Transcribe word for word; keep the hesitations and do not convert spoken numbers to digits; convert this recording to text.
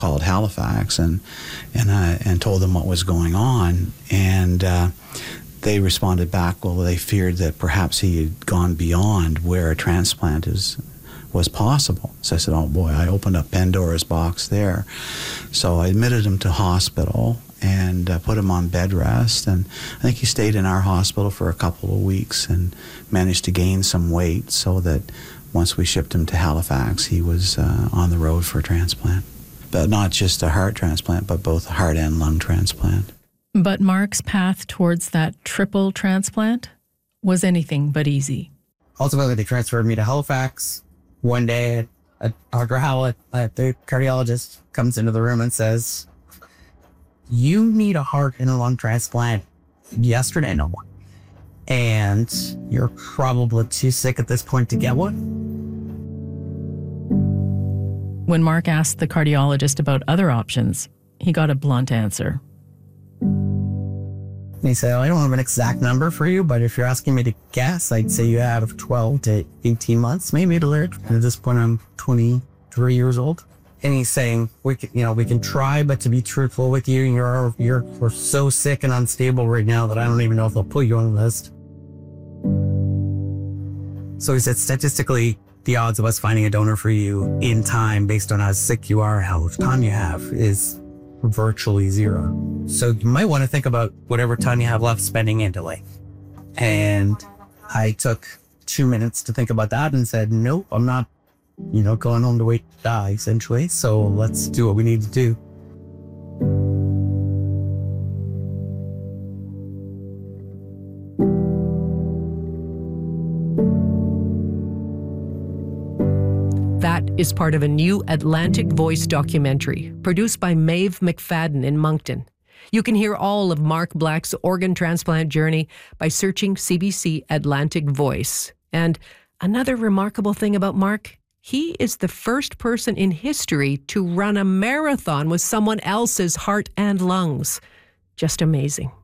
Called Halifax and and uh, and told them what was going on, and uh, they responded back. Well, they feared that perhaps he had gone beyond where a transplant is was possible. So I said, "Oh boy!" I opened up Pandora's box there. So I admitted him to hospital and uh, put him on bed rest, and I think he stayed in our hospital for a couple of weeks and managed to gain some weight so that once we shipped him to Halifax, he was uh, on the road for a transplant. But not just a heart transplant, but both a heart and lung transplant. But Mark's path towards that triple transplant was anything but easy. Ultimately, they transferred me to Halifax. One day, a, Doctor Howlett, uh, the cardiologist, comes into the room and says, "You need a heart and a lung transplant yesterday, no more. And you're probably too sick at this point to get one." When Mark asked the cardiologist about other options, he got a blunt answer. He said, "I don't have an exact number for you, but if you're asking me to guess, I'd say you have twelve to eighteen months, maybe, to live. At this point, I'm twenty-three years old." And he's saying, "We can, you know, we can try, but to be truthful with you, you're you're we're so sick and unstable right now that I don't even know if they'll put you on the list." So he said, statistically, the odds of us finding a donor for you in time based on how sick you are, how much time you have, is virtually zero. So you might want to think about whatever time you have left spending in delay. And I took two minutes to think about that and said, nope, I'm not, you know, going home to wait to die, essentially. So let's do what we need to do. That is part of a new Atlantic Voice documentary produced by Maeve McFadden in Moncton. You can hear all of Mark Black's organ transplant journey by searching C B C Atlantic Voice. And another remarkable thing about Mark, he is the first person in history to run a marathon with someone else's heart and lungs. Just amazing.